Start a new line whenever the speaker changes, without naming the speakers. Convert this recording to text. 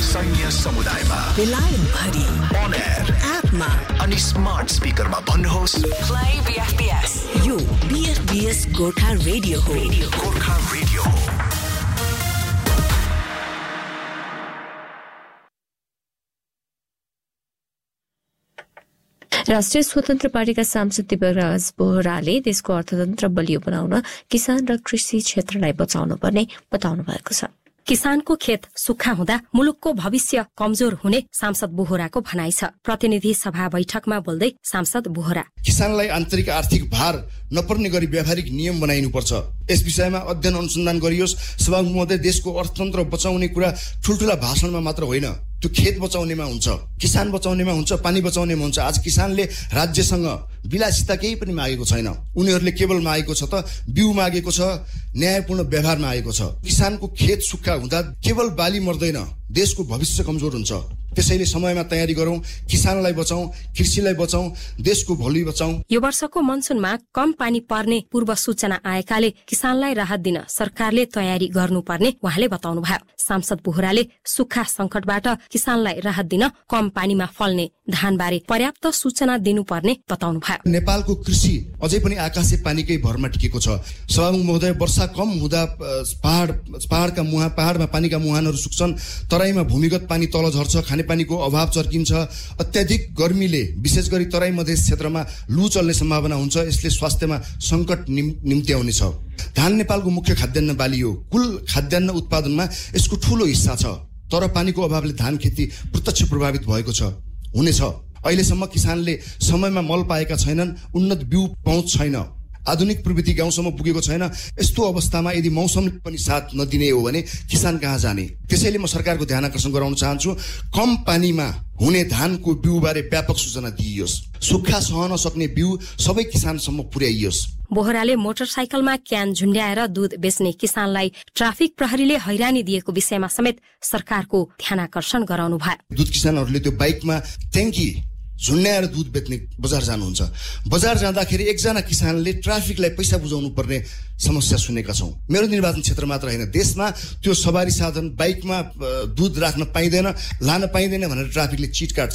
सैन्य समुदायमा
बेलायत भरि
on air
एपमा
अनि स्मार्ट स्पिकरमा भन्नुहोस्
Play BFBS. यो BFBS गोर्खा रेडियो हो.
गोर्खा रेडियो हो.
राष्ट्रिय स्वतन्त्र पार्टीका सांसद दिव्यराज बोहराले देशको अर्थतन्त्र बलियो बनाउन किसान र कृषि क्षेत्रलाई बचाउनु पर्ने बताउनु भएको छ।
किसानको खेत सुक्खा हुँदा मुलुकको भविष्य कमजोर हुने सांसद बोहराको भनाइ छ। प्रतिनिधि सभा बैठकमा बोल्दै सांसद बोहरा
किसानलाई आन्तरिक आर्थिक भार नपर्ने गरी व्यावहारिक नियम बनाइनुपर्छ। यस विषयमा अध्ययन अनुसन्धान गरियोस्। सभामुख महोदय, देशको अर्थतन्त्र बचाउने कुरा ठुल्ठुला भाषणमा मात्र होइन, त्यो खेत बचाउनेमा हुन्छ, किसान बचाउनेमा हुन्छ, पानी बचाउनेमा हुन्छ। आज किसानले राज्यसँग विलासिता केही पनि मागेको छैन। उनीहरूले केवल मागेको छ त बिउ मागेको छ, न्यायपूर्ण व्यवहार मागेको छ। किसानको खेत सुक्खा हुँदा केवल बाली मर्दैन, देशको भविष्य कमजोर हुन्छ। त्यसैले समयमा तयारी गरौं, किसानलाई बचाउँ, कृषिलाई बचाउँ, देशको भोलि बचाउँ।
यो वर्षको मनसुनमा कम पानी पर्ने पूर्व सूचना आएकाले किसानलाई राहत दिन सरकारले तयारी गर्नुपर्ने उहाँले बताउनुभयो। सांसद बोहराले सुक्खा संकटबाट किसानलाई राहत दिन कम पानीमा फल्ने धानबारे पर्याप्त सूचना दिनुपर्ने बताउनुभयो।
नेपालको कृषि अझै पनि आकाशे पानीकै भरमा टिकेको छ। सभामुख महोदय, वर्षा कम हुँदा पहाडमा पानीका मुहानहरू सुक्छन्, तराईमा भूमिगत पानी तल झर्छ, खानेपानीको अभाव चर्किन्छ। अत्याधिक गर्मीले विशेष गरी तराई मधेस क्षेत्रमा लु चल्ने सम्भावना हुन्छ। यसले स्वास्थ्यमा संकट निम्त्याउनेछ। धान नेपालको मुख्य खाद्यान्न बाली हो। कुल खाद्यान्न उत्पादनमा यसको ठूलो हिस्सा छ। तर पानीको अभावले धान खेती प्रत्यक्ष प्रभावित भएको छ, हुनेछ। अहिलेसम्म किसानले समयमा मल पाएका छैनन्, उन्नत बिउ पहुँच छैन, आधुनिक प्रविधि गाउँसम्म पुगेको छैन। यस्तो अवस्थामा यदि मौसमले पनि साथ नदिने हो भने किसान कहाँ जाने? त्यसैले म सरकारको ध्यान आकर्षण गराउन चाहन्छु, कम पानीमा हुने धानको बिउबारे व्यापक सूचना दिइयोस्। सुक्खा सहन सक्ने बिउ सबै किसानसम्म पुर्याइयोस्।
बोहराले मोटरसाइकलमा क्यान झुन्ड्याएर दूध बेच्ने किसानलाई ट्राफिक प्रहरीले हैरानी दिएको विषयमा समेत सरकारको ध्यानाकर्षण गराउनु भयो।
दूध किसानहरूले त्यो बाइकमा ट्याङ्की झुन्ड्याएर दूध बेच्ने बजार जानुहुन्छ। बजार जाँदाखेरि एकजना किसानले ट्राफिकलाई पैसा बुझाउनु पर्ने समस्या सुनेका छौं। मेरो निर्वाचन क्षेत्र मात्र होइन, देशमा त्यो सवारी साधन बाइकमा दूध राख्न पाइँदैन, लान पाइँदैन भनेर ट्राफिकले चिट काट्छ।